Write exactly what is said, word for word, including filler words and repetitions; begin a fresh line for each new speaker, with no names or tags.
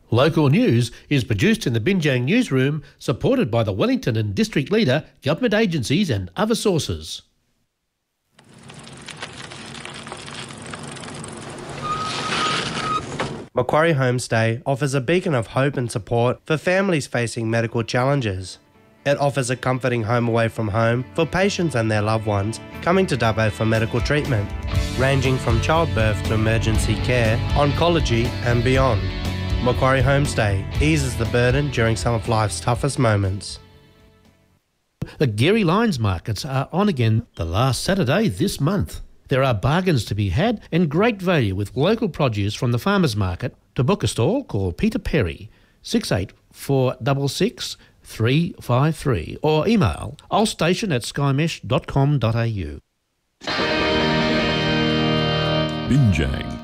Local news is produced in the Binjang newsroom, supported by the Wellington and District Leader, government agencies and other sources.
Macquarie Homestay offers a beacon of hope and support for families facing medical challenges. It offers a comforting home away from home for patients and their loved ones coming to Dubbo for medical treatment, ranging from childbirth to emergency care, oncology and beyond. Macquarie Homestay eases the burden during some of life's toughest moments.
The Gary Lines markets are on again the last Saturday this month. There are bargains to be had and great value with local produce from the farmers market. To book a stall, call Peter Perry, six eight four six six, three five three or email allstation at skymesh dot com dot a u.
Binjang.